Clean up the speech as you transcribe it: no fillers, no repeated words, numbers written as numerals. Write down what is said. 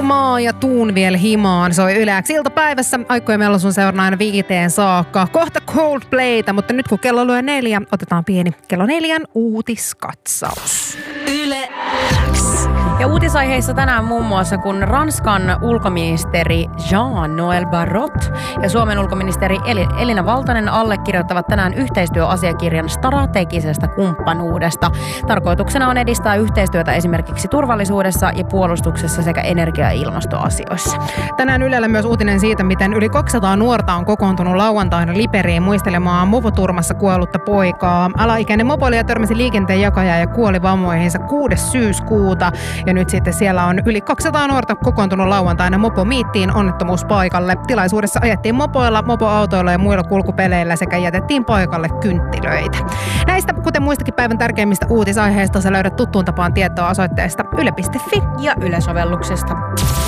maa ja tuun vielä himaan soi Yleäksi iltapäivässä. Aikojen meillä sun seurana aina 5 saakka. Kohta Coldplayta, mutta nyt kun kello lyö 4, otetaan pieni kello 4 uutiskatsaus. Yle X. Ja uutisaiheissa tänään muun muassa, kun Ranskan ulkoministeri Jean-Noël Barrot ja Suomen ulkoministeri Elina Valtonen allekirjoittavat tänään yhteistyöasiakirjan strategisesta kumppanuudesta. Tarkoituksena on edistää yhteistyötä esimerkiksi turvallisuudessa ja puolustuksessa sekä energia- ja ilmastoasioissa. Tänään Ylellä myös uutinen siitä, miten yli 200 nuorta on kokoontunut lauantaina Liperiin muistelemaan mopoturmassa kuollutta poikaa. Alaikäinen mopoilija törmäsi liikenteen jakajaa ja kuoli vammoihinsa 6. syyskuuta. Ja nyt sitten siellä on yli 200 nuorta kokoontunut lauantaina mopomiittiin onnettomuuspaikalle. Tilaisuudessa ajettiin mopoilla, mopoautoilla ja muilla kulkupeleillä sekä jätettiin paikalle kynttilöitä. Näistä, kuten muistakin päivän tärkeimmistä uutisaiheista, sä löydät tuttuun tapaan tietoa osoitteesta yle.fi ja Yle-sovelluksesta.